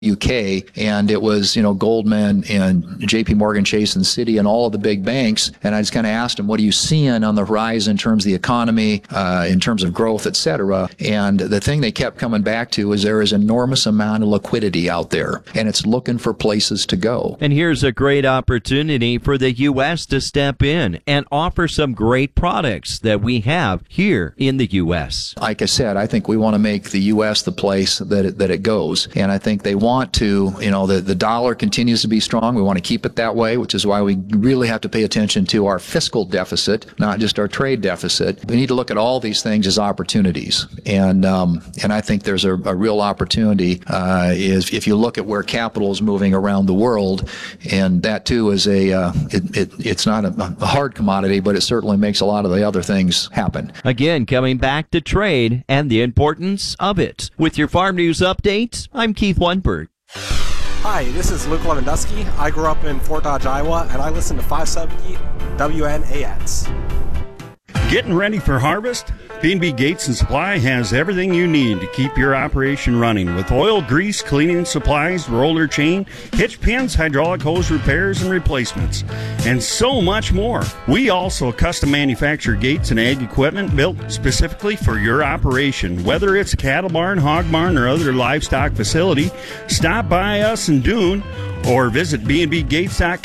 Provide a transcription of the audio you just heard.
UK, and it was, Goldman and JP Morgan Chase and Citi and all of the big banks. And I just kind of asked them, what are you seeing on the horizon in terms of the economy, in terms of growth, et cetera? And the thing they kept coming back to is there is enormous amount of liquidity out there, and it's looking for places to go. And here's a great opportunity for the U.S. to step in and offer some great products that we have here in the U.S. Like I said, I think we want to make the U.S. the place that it goes. And I think they want to, the dollar continues to be strong. We want to keep it that way, which is why we really have to pay attention to our fiscal deficit, not just our trade deficit. We need to look at all these things as opportunities. And I think there's a real opportunity is if you look at where capital is moving around the world, and that too is it's not a hard commodity, but it certainly makes a lot of the other things happen. Again, coming back to trade and the importance of it. With your Farm News Update, I'm Keith Lundberg. Hi, this is Luke Lewandowski. I grew up in Fort Dodge, Iowa, and I listen to 570 WNAX. Getting ready for harvest? B&B Gates & Supply has everything you need to keep your operation running with oil, grease, cleaning supplies, roller chain, hitch pins, hydraulic hose repairs and replacements, and so much more. We also custom manufacture gates and ag equipment built specifically for your operation. Whether it's a cattle barn, hog barn, or other livestock facility, stop by us in Dune or visit bnbgates.com.